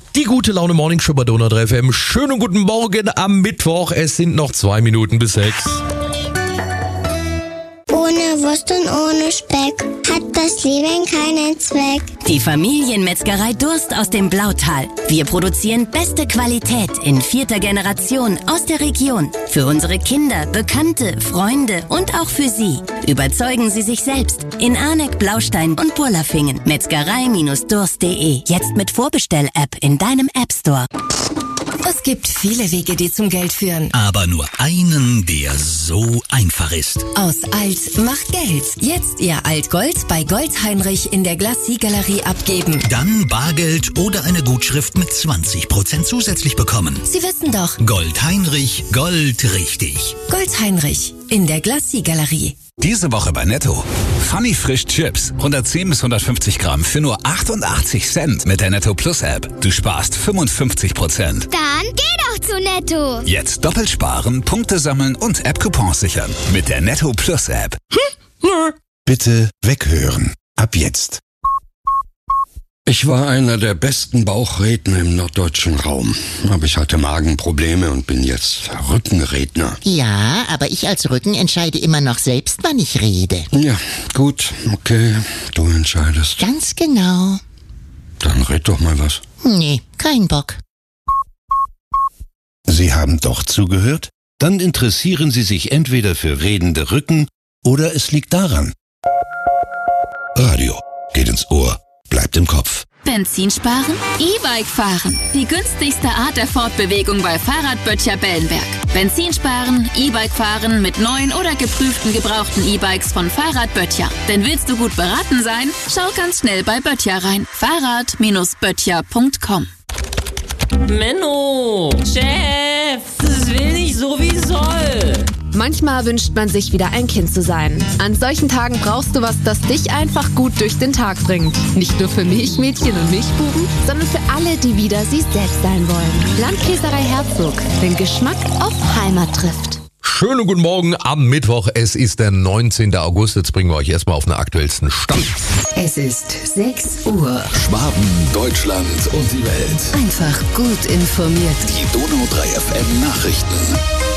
Die gute Laune Morning Show bei Donau 3 FM. Schönen guten Morgen am Mittwoch. Es sind noch 2 Minuten bis 6. Ohne Wurst und ohne Speck hat das Leben keinen Zweck. Die Familienmetzgerei Durst aus dem Blautal. Wir produzieren beste Qualität in 4. Generation aus der Region. Für unsere Kinder, Bekannte, Freunde und auch für Sie. Überzeugen Sie sich selbst in Arneck, Blaustein und Burlafingen. Metzgerei-durst.de. Jetzt mit Vorbestell-App in deinem App Store. Es gibt viele Wege, die zum Geld führen. Aber nur einen, der so einfach ist. Aus Alt macht Geld. Jetzt Ihr Altgold bei Gold Heinrich in der Glacis-Galerie abgeben. Dann Bargeld oder eine Gutschrift mit 20% zusätzlich bekommen. Sie wissen doch. Gold Heinrich, Gold richtig. Gold Heinrich in der Glacis-Galerie. Diese Woche bei Netto. Funny Frisch Chips. 110 bis 150 Gramm für nur 88 Cent mit der Netto Plus App. Du sparst 55%. Dann geh doch zu Netto. Jetzt doppelt sparen, Punkte sammeln und App-Coupons sichern. Mit der Netto Plus App. Bitte weghören. Ab jetzt. Ich war einer der besten Bauchredner im norddeutschen Raum. Aber ich hatte Magenprobleme und bin jetzt Rückenredner. Ja, aber ich als Rücken entscheide immer noch selbst, wann ich rede. Ja, gut, okay, du entscheidest. Ganz genau. Dann red doch mal was. Nee, kein Bock. Sie haben doch zugehört? Dann interessieren Sie sich entweder für redende Rücken oder es liegt daran. Radio geht ins Ohr, bleibt im Kopf. Benzin sparen? E-Bike fahren. Die günstigste Art der Fortbewegung bei Fahrradböttcher Bellenberg. Benzin sparen, E-Bike fahren mit neuen oder geprüften gebrauchten E-Bikes von Fahrradböttcher. Denn willst du gut beraten sein? Schau ganz schnell bei Böttcher rein. Fahrrad-böttcher.com. Menno, Chef, das will nicht so wie soll. Manchmal wünscht man sich wieder ein Kind zu sein. An solchen Tagen brauchst du was, das dich einfach gut durch den Tag bringt. Nicht nur für Milchmädchen und Milchbuben, sondern für alle, die wieder sie selbst sein wollen. Landkäserei Herzog, den Geschmack auf Heimat trifft. Schönen guten Morgen am Mittwoch. Es ist der 19. August. Jetzt bringen wir euch erstmal auf den aktuellsten Stand. Es ist 6 Uhr. Schwaben, Deutschland und die Welt. Einfach gut informiert. Die Donau 3 FM Nachrichten.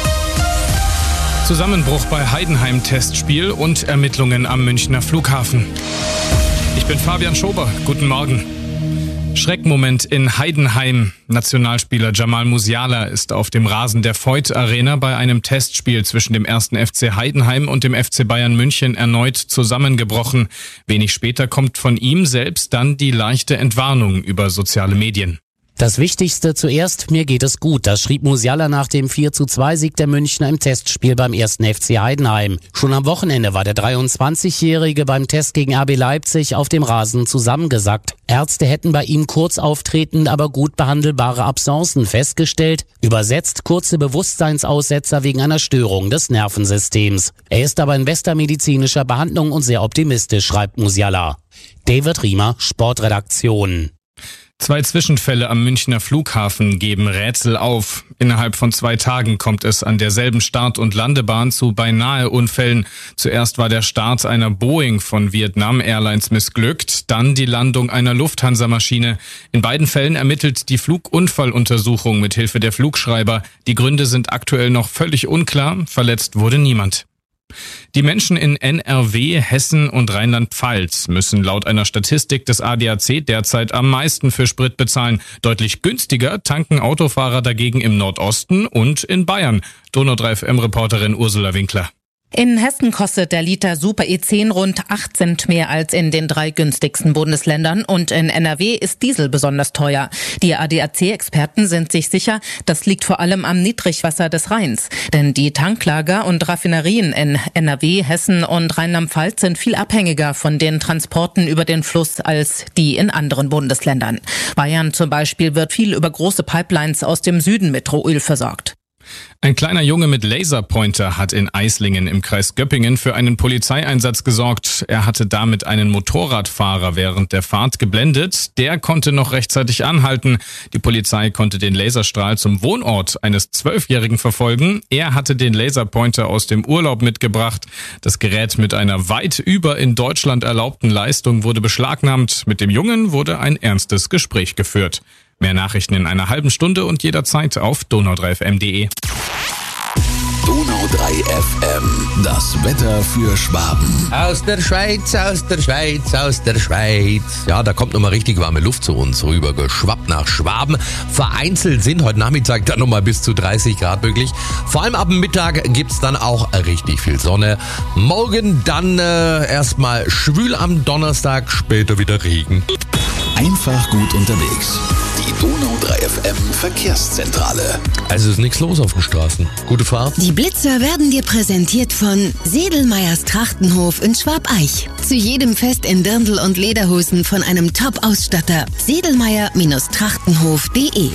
Zusammenbruch bei Heidenheim-Testspiel und Ermittlungen am Münchner Flughafen. Ich bin Fabian Schober. Guten Morgen. Schreckmoment in Heidenheim. Nationalspieler Jamal Musiala ist auf dem Rasen der Voith Arena bei einem Testspiel zwischen dem 1. FC Heidenheim und dem FC Bayern München erneut zusammengebrochen. Wenig später kommt von ihm selbst dann die leichte Entwarnung über soziale Medien. Das Wichtigste zuerst, mir geht es gut. Das schrieb Musiala nach dem 4:2-Sieg der Münchner im Testspiel beim 1. FC Heidenheim. Schon am Wochenende war der 23-Jährige beim Test gegen RB Leipzig auf dem Rasen zusammengesackt. Ärzte hätten bei ihm kurz auftretend, aber gut behandelbare Absencen festgestellt. Übersetzt kurze Bewusstseinsaussetzer wegen einer Störung des Nervensystems. Er ist aber in bester medizinischer Behandlung und sehr optimistisch, schreibt Musiala. David Riemer, Sportredaktion. 2 Zwischenfälle am Münchner Flughafen geben Rätsel auf. Innerhalb von 2 Tagen kommt es an derselben Start- und Landebahn zu beinahe Unfällen. Zuerst war der Start einer Boeing von Vietnam Airlines missglückt, dann die Landung einer Lufthansa-Maschine. In beiden Fällen ermittelt die Flugunfalluntersuchung mit Hilfe der Flugschreiber. Die Gründe sind aktuell noch völlig unklar. Verletzt wurde niemand. Die Menschen in NRW, Hessen und Rheinland-Pfalz müssen laut einer Statistik des ADAC derzeit am meisten für Sprit bezahlen. Deutlich günstiger tanken Autofahrer dagegen im Nordosten und in Bayern. Donau 3 FM-Reporterin Ursula Winkler. In Hessen kostet der Liter Super E10 rund 8 Cent mehr als in den 3 günstigsten Bundesländern und in NRW ist Diesel besonders teuer. Die ADAC-Experten sind sich sicher, das liegt vor allem am Niedrigwasser des Rheins. Denn die Tanklager und Raffinerien in NRW, Hessen und Rheinland-Pfalz sind viel abhängiger von den Transporten über den Fluss als die in anderen Bundesländern. Bayern zum Beispiel wird viel über große Pipelines aus dem Süden mit Rohöl versorgt. Ein kleiner Junge mit Laserpointer hat in Eislingen im Kreis Göppingen für einen Polizeieinsatz gesorgt. Er hatte damit einen Motorradfahrer während der Fahrt geblendet. Der konnte noch rechtzeitig anhalten. Die Polizei konnte den Laserstrahl zum Wohnort eines 12-Jährigen verfolgen. Er hatte den Laserpointer aus dem Urlaub mitgebracht. Das Gerät mit einer weit über in Deutschland erlaubten Leistung wurde beschlagnahmt. Mit dem Jungen wurde ein ernstes Gespräch geführt. Mehr Nachrichten in einer halben Stunde und jederzeit auf donau3fm.de. Donau 3 FM, das Wetter für Schwaben. Aus der Schweiz, aus der Schweiz, aus der Schweiz. Ja, da kommt nochmal richtig warme Luft zu uns rüber, geschwappt nach Schwaben. Vereinzelt sind heute Nachmittag dann nochmal bis zu 30 Grad möglich. Vor allem ab dem Mittag gibt's dann auch richtig viel Sonne. Morgen dann erstmal schwül am Donnerstag, später wieder Regen. Einfach gut unterwegs. Die Donau 3 FM Verkehrszentrale. Also ist nichts los auf den Straßen. Gute Fahrt. Die Blitzer werden dir präsentiert von Sedelmeyers Trachtenhof in Schwabeich. Zu jedem Fest in Dirndl und Lederhosen von einem Top-Ausstatter. Sedelmeyer-Trachtenhof.de.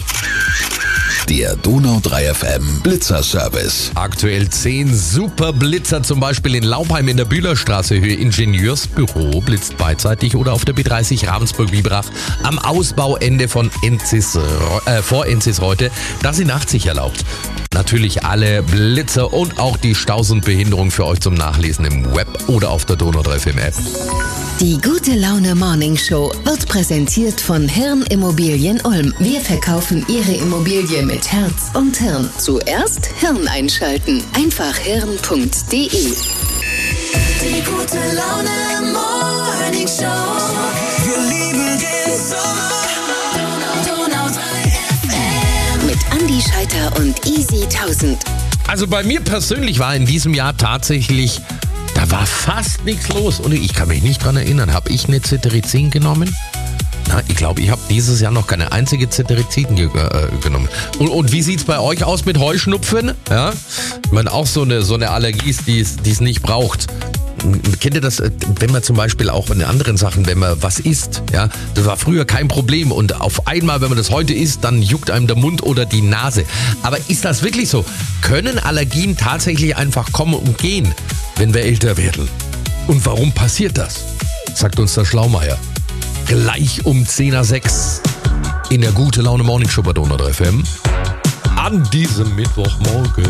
Der Donau 3 FM Blitzerservice. Aktuell 10 super Blitzer, zum Beispiel in Laubheim in der Bühlerstraße, Höhe Ingenieursbüro, blitzt beidseitig, oder auf der B30 Ravensburg-Biberach am Ausbauende von vor Enzisreute. Da sind 80 erlaubt. Natürlich alle Blitzer und auch die Staus und Behinderung für euch zum Nachlesen im Web oder auf der Donau 3 FM App. Die Gute Laune Morning Show wird präsentiert von Hirn Immobilien Ulm. Wir verkaufen Ihre Immobilie mit Herz und Hirn. Zuerst Hirn einschalten. Einfach hirn.de. Die Gute Laune Morning Show. Wir lieben den Sommer. Donau 3 FM. Mit Andi Scheiter und Easy 1000. Also bei mir persönlich war in diesem Jahr tatsächlich, da war fast nichts los. Und ich kann mich nicht dran erinnern, habe ich eine Cetirizin genommen? Na, ich glaube, ich habe dieses Jahr noch keine einzige Cetirizin genommen. Und wie sieht's bei euch aus mit Heuschnupfen? Ja, ich meine, auch so eine Allergie ist, die es nicht braucht. Kennt ihr das, wenn man zum Beispiel auch in anderen Sachen, wenn man was isst, ja, das war früher kein Problem und auf einmal, wenn man das heute isst, dann juckt einem der Mund oder die Nase. Aber ist das wirklich so? Können Allergien tatsächlich einfach kommen und gehen, wenn wir älter werden? Und warum passiert das? Sagt uns der Schlaumeier. Gleich um 10:06 in der Gute Laune Morning Show bei Donau 3 FM an diesem Mittwochmorgen.